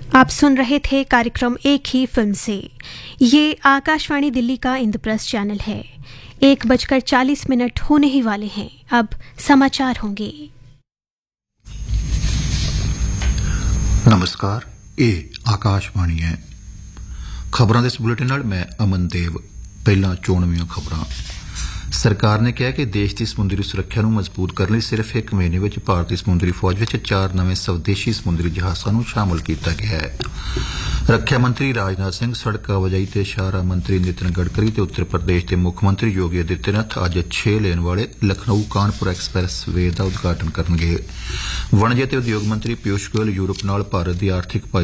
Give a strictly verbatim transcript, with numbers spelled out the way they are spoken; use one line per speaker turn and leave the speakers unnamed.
आप सुन रहे थे कार्यक्रम एक ही फिल्म से। ये आकाशवाणी दिल्ली का इंद्रप्रस्थ चैनल है। एक बजकर चालीस मिनट होने ही वाले हैं। अब समाचार होंगे।
नमस्कार, ये आकाशवाणी है। खबरों के इस बुलेटिन नाल मैं अमन देव। पहला चोणवीं खबरां। सरकार ने कहा कि देश की समुद्री सुरक्षा ਨੂੰ मजबूत करने ਲਈ सिर्फ एक महीने में भारतीय समुद्री फौज में चार नवे स्वदेशी समुद्री जहाज़ों ਨੂੰ शामिल किया गया है। रक्षा मंत्री राजनाथ सिंह, सड़क आवाजाही ते शाहराह मंत्री नितिन गडकरी ते उत्तर प्रदेश के मुख्यमंत्री योगी आदित्यनाथ अज छे लेन वाले लखनऊ कानपुर एक्सप्रैस वे का उद्घाटन करेंगे। वाणिज्य ते उद्योग मंत्री पीयूष गोयल यूरोप नाल भारत की आर्थिक